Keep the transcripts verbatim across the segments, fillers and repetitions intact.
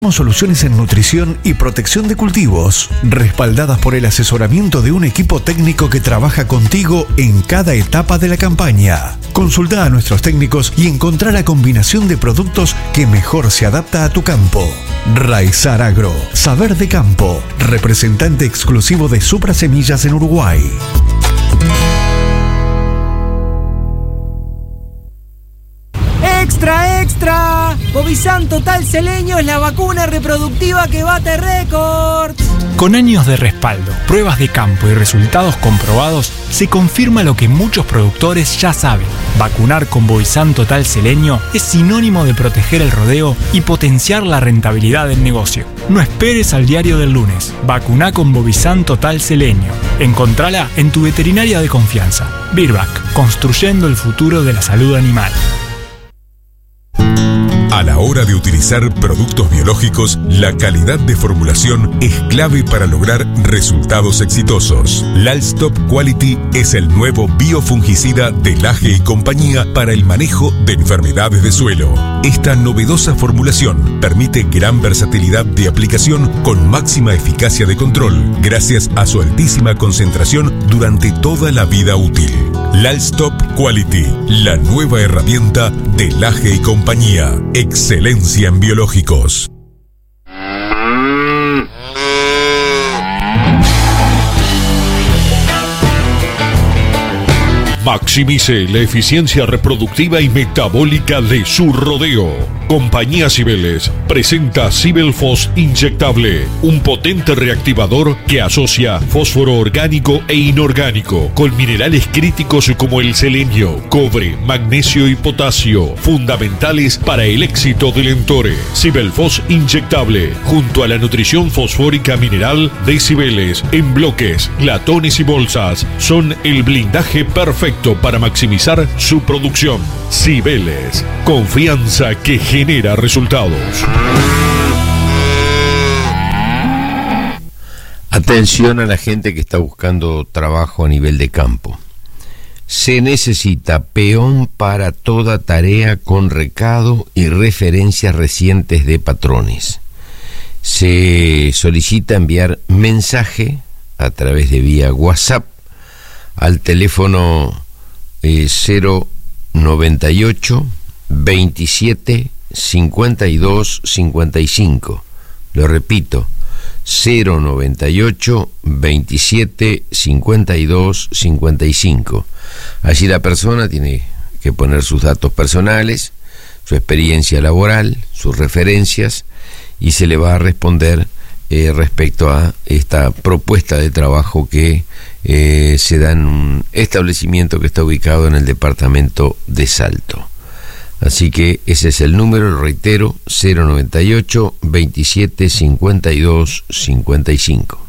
Soluciones en nutrición y protección de cultivos, respaldadas por el asesoramiento de un equipo técnico que trabaja contigo en cada etapa de la campaña. Consulta a nuestros técnicos y encontrá la combinación de productos que mejor se adapta a tu campo. Raizar Agro, saber de campo, representante exclusivo de Supra Semillas en Uruguay. ¡Extra, extra! Bovizan Total Seleño es la vacuna reproductiva que bate récords. Con años de respaldo, pruebas de campo y resultados comprobados, se confirma lo que muchos productores ya saben. Vacunar con Bovizan Total Seleño es sinónimo de proteger el rodeo y potenciar la rentabilidad del negocio. No esperes al diario del lunes. Vacuná con Bovizan Total Seleño. Encontrala en tu veterinaria de confianza. Virbac, construyendo el futuro de la salud animal. A la hora de utilizar productos biológicos, la calidad de formulación es clave para lograr resultados exitosos. Lalstop Quality es el nuevo biofungicida de Laje y compañía para el manejo de enfermedades de suelo. Esta novedosa formulación permite gran versatilidad de aplicación con máxima eficacia de control, gracias a su altísima concentración durante toda la vida útil. Lalstop Quality, la nueva herramienta de Laje y compañía. Excelencia en biológicos. Maximice la eficiencia reproductiva y metabólica de su rodeo. Compañía Cibeles presenta Cibelfos inyectable, un potente reactivador que asocia fósforo orgánico e inorgánico con minerales críticos como el selenio, cobre, magnesio y potasio, fundamentales para el éxito del entore. Cibelfos inyectable, junto a la nutrición fosfórica mineral de Cibeles, en bloques, latones y bolsas, son el blindaje perfecto para maximizar su producción. Cibeles, confianza que genera resultados. Atención a la gente que está buscando trabajo a nivel de campo. Se necesita peón para toda tarea con recado y referencias recientes de patrones. Se solicita enviar mensaje a través de vía WhatsApp al teléfono eh, cero noventa y ocho veintisiete cincuenta y dos cincuenta y cinco. Lo repito, cero noventa y ocho veintisiete cincuenta y dos cincuenta y cinco. Allí la persona tiene que poner sus datos personales, su experiencia laboral, sus referencias, y se le va a responder eh, respecto a esta propuesta de trabajo que eh, se da en un establecimiento que está ubicado en el departamento de Salto. Así que ese es el número, lo reitero, cero noventa y ocho veintisiete cincuenta y dos cincuenta y cinco.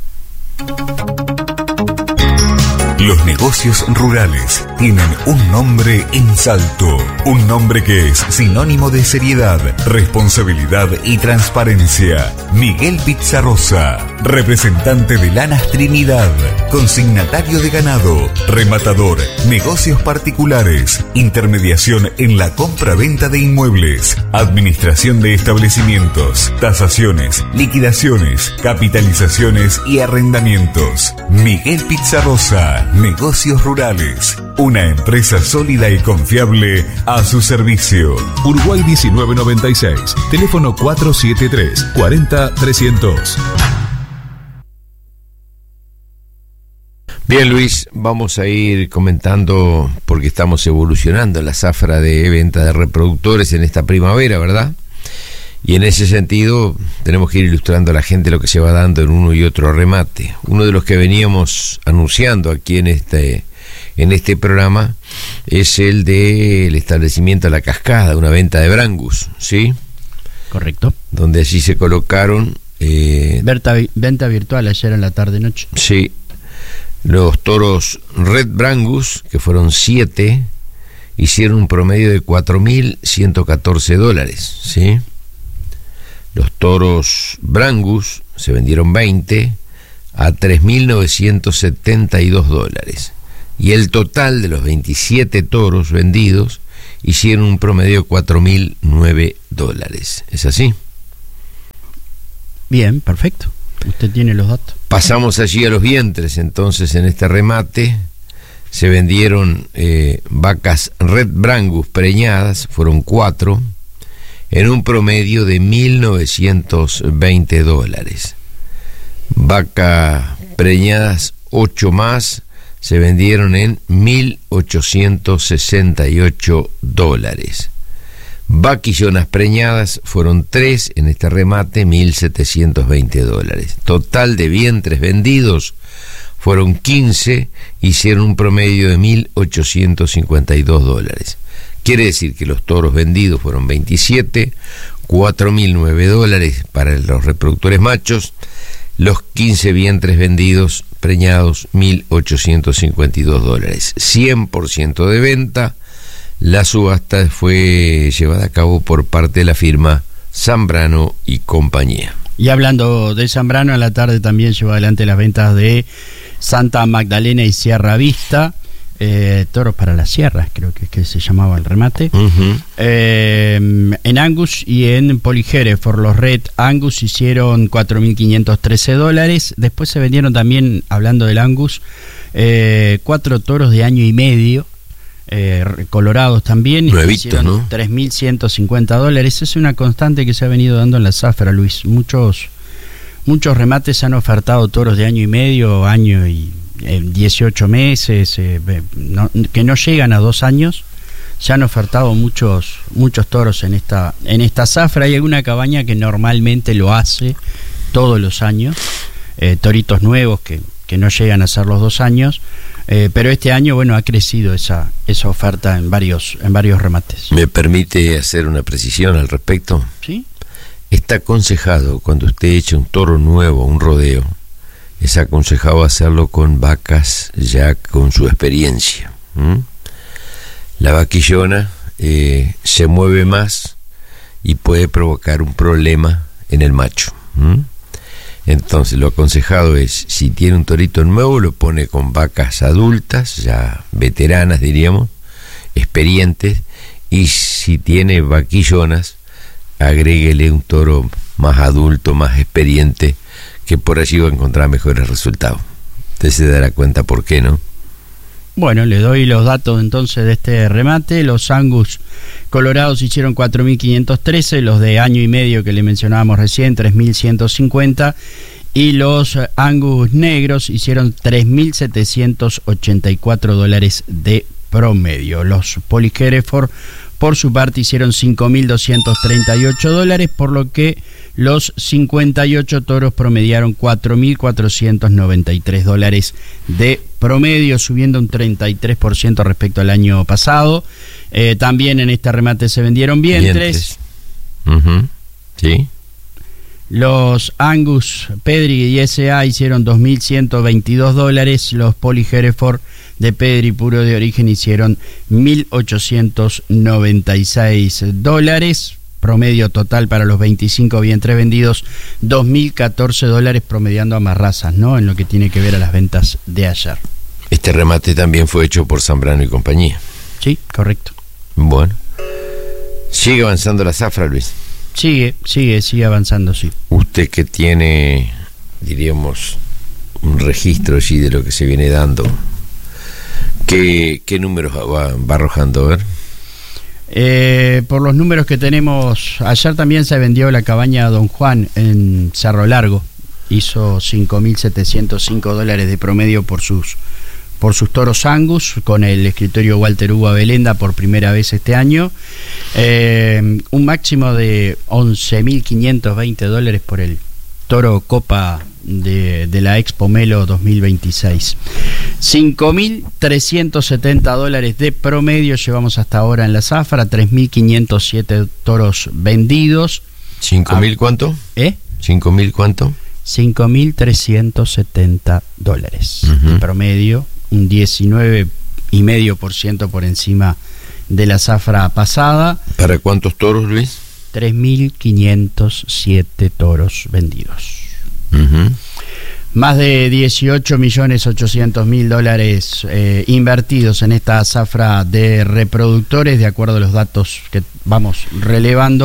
Los negocios rurales tienen un nombre en Salto, un nombre que es sinónimo de seriedad, responsabilidad y transparencia. Miguel Pizarrosa, representante de Lanas Trinidad, consignatario de ganado, rematador, negocios particulares, intermediación en la compra-venta de inmuebles, administración de establecimientos, tasaciones, liquidaciones, capitalizaciones y arrendamientos. Miguel Pizarrosa, Negocios Rurales, una empresa sólida y confiable a su servicio. Uruguay diecinueve noventa y seis, teléfono cuatro siete tres cuarenta trescientos. Bien, Luis, vamos a ir comentando porque estamos evolucionando la zafra de venta de reproductores en esta primavera, ¿verdad? Y en ese sentido tenemos que ir ilustrando a la gente lo que se va dando en uno y otro remate. Uno de los que veníamos anunciando aquí en este en este programa es el del establecimiento La Cascada, una venta de Brangus, ¿sí? Correcto. Donde allí se colocaron... Eh, venta, venta virtual ayer en la tarde-noche. Sí. Los toros Red Brangus, que fueron siete, hicieron un promedio de cuatro mil ciento catorce dólares, ¿sí? Los toros Brangus se vendieron veinte a tres mil novecientos setenta y dos dólares. Y el total de los veintisiete toros vendidos hicieron un promedio de cuatro mil nueve dólares. ¿Es así? Bien, perfecto. Usted tiene los datos. Pasamos allí a los vientres. Entonces, en este remate se vendieron eh, vacas Red Brangus preñadas, fueron cuatro, en un promedio de mil novecientos veinte dólares. Vaca preñadas ocho más se vendieron en mil ochocientos sesenta y ocho dólares. Vaquillonas preñadas fueron tres en este remate, mil setecientos veinte dólares. Total de vientres vendidos fueron quince, hicieron un promedio de mil ochocientos cincuenta y dos dólares. Quiere decir que los toros vendidos fueron veintisiete, cuatro mil nueve dólares para los reproductores machos, los quince vientres vendidos preñados, mil ochocientos cincuenta y dos dólares. cien por ciento de venta. La subasta fue llevada a cabo por parte de la firma Zambrano y compañía. Y hablando de Zambrano, a la tarde también llevó adelante las ventas de Santa Magdalena y Sierra Vista, eh, toros para las sierras, creo que, que se llamaba el remate. Uh-huh. eh, en Angus y en Polyhereford, los Red Angus hicieron cuatro mil quinientos trece dólares. Después se vendieron también, hablando del Angus, eh, cuatro toros de año y medio, Eh, colorados también, nuevitos, ¿no? tres mil ciento cincuenta dólares. Es una constante que se ha venido dando en la zafra, Luis. Muchos muchos remates han ofertado toros de año y medio, año y eh, dieciocho meses, eh, no, que no llegan a dos años. Se han ofertado muchos muchos toros en esta en esta zafra. Hay alguna cabaña que normalmente lo hace todos los años, eh, toritos nuevos que, que no llegan a ser los dos años. Eh, pero este año, bueno, ha crecido esa esa oferta en varios en varios remates. ¿Me permite hacer una precisión al respecto? Sí. Está aconsejado, cuando usted eche un toro nuevo, un rodeo, es aconsejado hacerlo con vacas ya con su experiencia. ¿Mm? La vaquillona eh, se mueve más y puede provocar un problema en el macho. ¿Mm? Entonces lo aconsejado es, si tiene un torito nuevo, lo pone con vacas adultas, ya veteranas diríamos, experientes, y si tiene vaquillonas, agréguele un toro más adulto, más experiente, que por allí va a encontrar mejores resultados. Usted se dará cuenta por qué, ¿no? Bueno, le doy los datos entonces de este remate. Los Angus colorados hicieron cuatro mil quinientos trece, los de año y medio que le mencionábamos recién, tres mil ciento cincuenta, y los Angus negros hicieron tres mil setecientos ochenta y cuatro dólares de promedio. Los Polyhereford, por su parte, hicieron cinco mil doscientos treinta y ocho dólares, por lo que los cincuenta y ocho toros promediaron cuatro mil cuatrocientos noventa y tres dólares de promedio, subiendo un treinta y tres por ciento respecto al año pasado. Eh, también en este remate se vendieron vientres. vientres. Uh-huh. Sí. Los Angus Pedri y S A hicieron dos mil ciento veintidós dólares. Los Polyhereford de Pedri puro de origen hicieron mil ochocientos noventa y seis dólares. Promedio total para los veinticinco vientres vendidos, dos mil catorce dólares, promediando ambas razas, ¿no? En lo que tiene que ver a las ventas de ayer. Este remate también fue hecho por Zambrano y compañía. Sí, correcto. Bueno. Sigue avanzando la zafra, Luis. Sigue, sigue, sigue avanzando, sí. Usted que tiene, diríamos, un registro allí de lo que se viene dando, ¿qué, qué números va, va arrojando? A ver. Eh, por los números que tenemos, ayer también se vendió la cabaña Don Juan en Cerro Largo. Hizo cinco mil setecientos cinco dólares de promedio por sus por sus toros Angus, con el escritorio Walter Hugo Abelenda por primera vez este año. Eh, un máximo de once mil quinientos veinte dólares por el toro Copa de, de la Expo Melo dos mil veintiséis. cinco mil trescientos setenta dólares de promedio llevamos hasta ahora en la zafra, tres mil quinientos siete toros vendidos. ¿cinco mil cuánto? ¿Eh? ¿cinco mil cuánto? cinco mil trescientos setenta dólares uh-huh. de promedio, un diecinueve coma cinco por ciento por encima de la zafra pasada. ¿Para cuántos toros, Luis? tres mil quinientos siete toros vendidos. Uh-huh. Más de dieciocho millones ochocientos mil dólares eh, invertidos en esta zafra de reproductores, de acuerdo a los datos que vamos relevando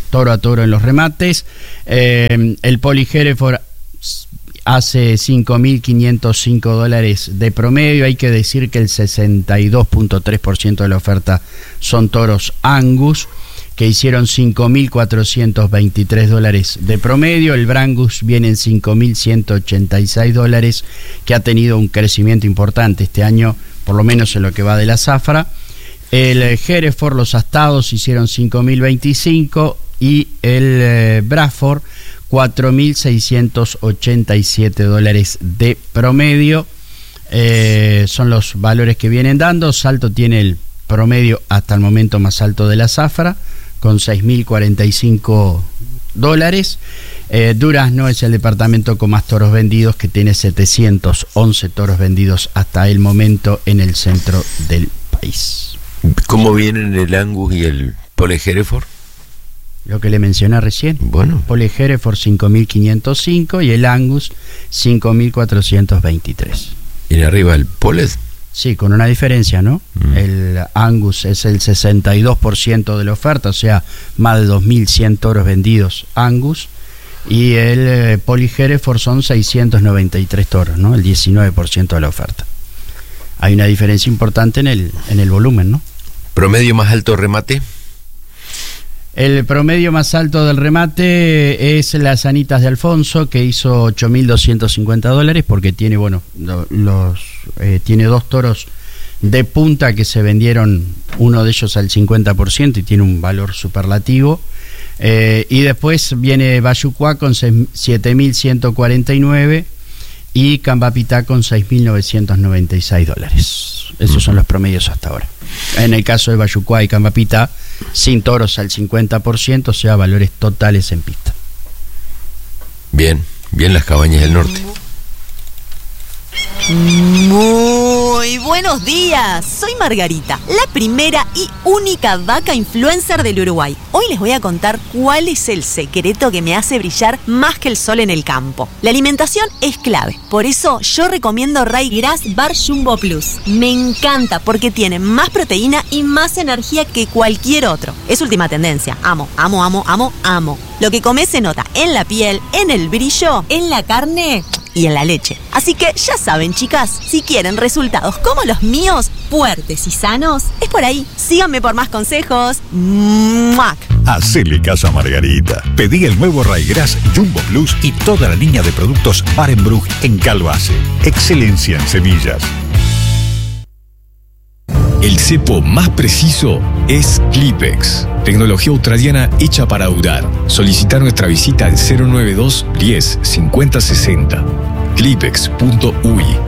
toro a toro en los remates. Eh, el Poli Hereford hace cinco mil quinientos cinco dólares de promedio. Hay que decir que el sesenta y dos punto tres por ciento de la oferta son toros Angus, que hicieron cinco mil cuatrocientos veintitrés dólares de promedio. El Brangus viene en cinco mil ciento ochenta y seis dólares, que ha tenido un crecimiento importante este año, por lo menos en lo que va de la zafra. El Hereford, los astados, hicieron cinco mil veinticinco y el eh, Braford cuatro mil seiscientos ochenta y siete dólares de promedio. Eh, son los valores que vienen dando. Salto tiene el promedio hasta el momento más alto de la zafra, con seis mil cuarenta y cinco dólares. Eh, Durazno es el departamento con más toros vendidos, que tiene setecientos once toros vendidos hasta el momento en el centro del país. ¿Cómo vienen el Angus y el Poli Hereford? Lo que le mencioné recién. Bueno. Poli Hereford cinco mil quinientos cinco y el Angus cinco mil cuatrocientos veintitrés. ¿Y arriba el Poled? Sí, con una diferencia, ¿no? Mm. El Angus es el sesenta y dos por ciento de la oferta, o sea, más de dos mil cien toros vendidos Angus. Y el eh, Poli Hereford son seiscientos noventa y tres toros, ¿no? El diecinueve por ciento de la oferta. Hay una diferencia importante en el, en el volumen, ¿no? ¿Promedio más alto remate? El promedio más alto del remate es las Anitas de Alfonso, que hizo ocho mil doscientos cincuenta dólares, porque tiene, bueno, los eh, tiene dos toros de punta que se vendieron, uno de ellos al cincuenta por ciento y tiene un valor superlativo. Eh, y después viene Bayucuá con siete mil ciento cuarenta y nueve y Cambapitá con seis mil novecientos noventa y seis dólares. Esos son los promedios hasta ahora. En el caso de Bayucuá y Cambapitá, sin toros al cincuenta por ciento, o sea, valores totales en pista. Bien, bien las cabañas del norte. Muy buenos días, soy Margarita, la primera y única vaca influencer del Uruguay. Hoy les voy a contar cuál es el secreto que me hace brillar más que el sol en el campo. La alimentación es clave, por eso yo recomiendo Ryegrass Bar Jumbo Plus. Me encanta porque tiene más proteína y más energía que cualquier otro. Es última tendencia, amo, amo, amo, amo, amo. Lo que comes se nota en la piel, en el brillo, en la carne y en la leche. Así que ya saben, chicas, si quieren resultados como los míos, fuertes y sanos, es por ahí. Síganme por más consejos. ¡Muac! Hacele caso a Margarita. Pedí el nuevo Ryegrass Jumbo Plus y toda la línea de productos Barenbrug en Calvace. Excelencia en semillas. El cepo más preciso es Clipex, tecnología australiana hecha para durar. Solicita nuestra visita al cero noventa y dos, diez, cincuenta, sesenta. clipex punto u i